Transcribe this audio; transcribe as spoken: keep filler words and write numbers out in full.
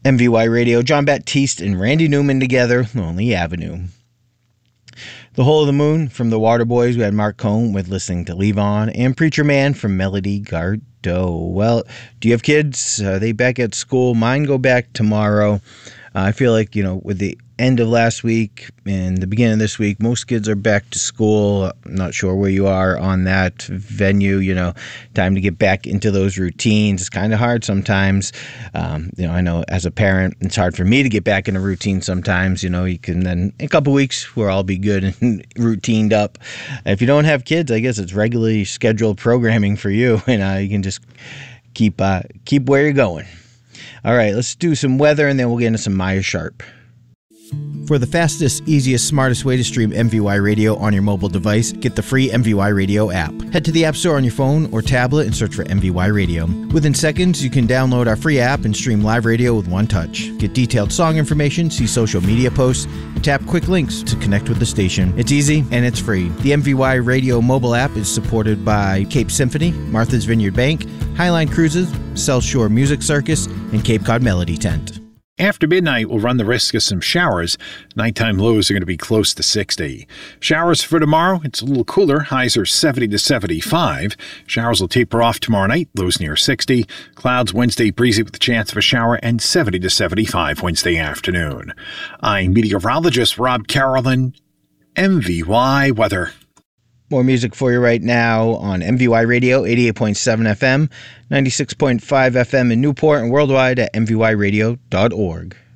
M V Y Radio, John Baptiste and Randy Newman together, Lonely Avenue. The Hole of the Moon from the Waterboys, we had Mark Cohn with Listening to Levon, and Preacher Man from Melody Gardot. Well, do you have kids? Are they back at school? Mine go back tomorrow. Uh, I feel like, you know, with the end of last week and the beginning of this week, most kids are back to school. I'm not sure where you are on that venue, you know, time to get back into those routines. It's kind of hard sometimes. Um, you know, I know as a parent, it's hard for me to get back in a routine sometimes. You know, you can then, in a couple weeks, we'll all be good and routined up. If you don't have kids, I guess it's regularly scheduled programming for you, and uh, you can just keep uh, keep where you're going. All right, let's do some weather, and then we'll get into some Maya Sharp. For the fastest, easiest, smartest way to stream M V Y Radio on your mobile device, get the free M V Y Radio app. Head to the App Store on your phone or tablet and search for M V Y Radio. Within seconds, you can download our free app and stream live radio with one touch. Get detailed song information, see social media posts, and tap quick links to connect with the station. It's easy and it's free. The M V Y Radio mobile app is supported by Cape Symphony, Martha's Vineyard Bank, Highline Cruises, South Shore Music Circus, and Cape Cod Melody Tent. After midnight, we'll run the risk of some showers. Nighttime lows are going to be close to sixty. Showers for tomorrow, it's a little cooler. Highs are seventy to seventy-five. Showers will taper off tomorrow night, lows near sixty. Clouds Wednesday breezy with the chance of a shower, and seventy to seventy-five Wednesday afternoon. I'm meteorologist Rob Carolyn, M V Y Weather. More music for you right now on M V Y Radio, eighty-eight point seven F M, ninety-six point five F M in Newport, and worldwide at M V Y radio dot org.